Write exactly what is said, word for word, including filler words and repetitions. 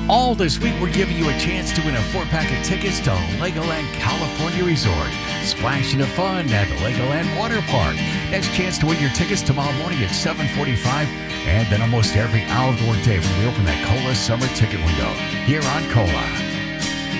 All this week, we're giving you a chance to win a four-pack of tickets to Legoland California Resort. Splash into fun at Legoland Water Park. Next chance to win your tickets tomorrow morning at seven forty-five, and then almost every hour of the workday when we open that COLA summer ticket window here on COLA.